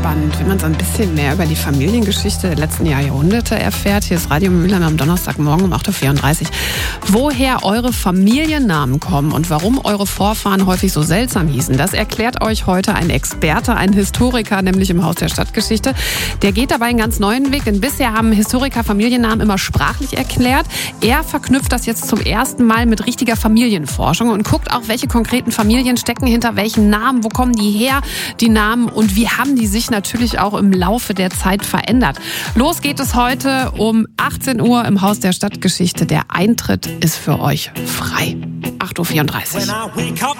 spannend, wenn man so ein bisschen mehr über die Familiengeschichte der letzten Jahrhunderte erfährt. Hier ist Radio Mühlheim am Donnerstagmorgen um 8.34 Uhr. Woher eure Familiennamen kommen und warum eure Vorfahren häufig so seltsam hießen, das erklärt euch heute ein Experte, ein Historiker, nämlich im Haus der Stadtgeschichte. Der geht dabei einen ganz neuen Weg, denn bisher haben Historiker Familiennamen immer sprachlich erklärt. Er verknüpft das jetzt zum ersten Mal mit richtiger Familienforschung und guckt auch, welche konkreten Familien stecken hinter welchen Namen, wo kommen die her, die Namen, und wie haben die sich natürlich auch im Laufe der Zeit verändert. Los geht es heute um 18 Uhr im Haus der Stadtgeschichte. Der Eintritt ist für euch frei. 8.34 Uhr.